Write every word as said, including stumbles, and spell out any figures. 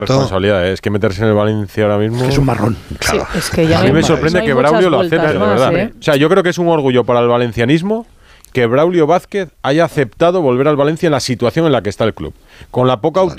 responsabilidad, ¿eh? Es que meterse en el Valencia ahora mismo... Es, que es un marrón, claro. Sí, es que ya a mí no me hay, sorprende no que Braulio lo acepte, de verdad. ¿eh? O sea, yo creo que es un orgullo para el valencianismo que Braulio Vázquez haya aceptado volver al Valencia en la situación en la que está el club. Con la poca autoridad